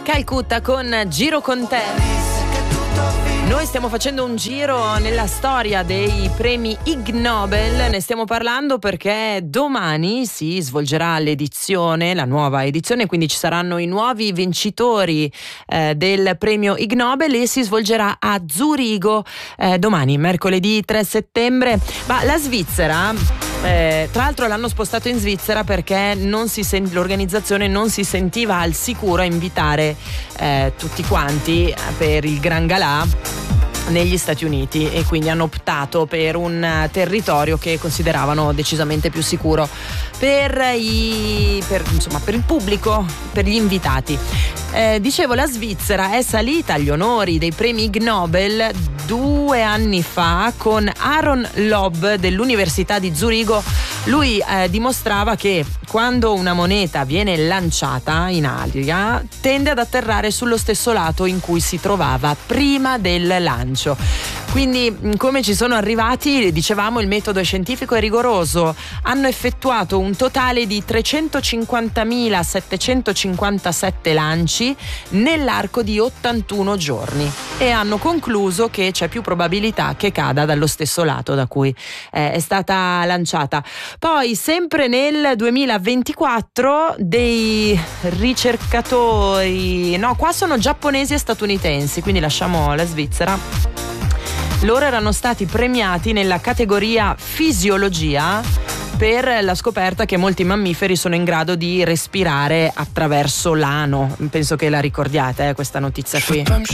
Calcutta con Giro con te. Noi stiamo facendo un giro nella storia dei premi Ig Nobel, ne stiamo parlando perché domani si svolgerà l'edizione, la nuova edizione, quindi ci saranno i nuovi vincitori del premio Ig Nobel e si svolgerà a Zurigo domani, mercoledì 3 settembre. Ma la Svizzera, tra l'altro l'hanno spostato in Svizzera perché l'organizzazione non si sentiva al sicuro a invitare tutti quanti per il Gran Galà negli Stati Uniti, e quindi hanno optato per un territorio che consideravano decisamente più sicuro per il pubblico, per gli invitati. Dicevo, la Svizzera è salita agli onori dei premi Ig Nobel 2 anni fa con Aaron Lobb dell'Università di Zurigo. Lui dimostrava che quando una moneta viene lanciata in aria tende ad atterrare sullo stesso lato in cui si trovava prima del lancio. Quindi, come ci sono arrivati, dicevamo, il metodo scientifico è rigoroso. Hanno effettuato un totale di 350.757 lanci nell'arco di 81 giorni e hanno concluso che c'è più probabilità che cada dallo stesso lato da cui è stata lanciata. Poi, sempre nel 2024, dei ricercatori, qua sono giapponesi e statunitensi, quindi lasciamo la Svizzera. Loro erano stati premiati nella categoria fisiologia per la scoperta che molti mammiferi sono in grado di respirare attraverso l'ano. Penso che la ricordiate, questa notizia qui.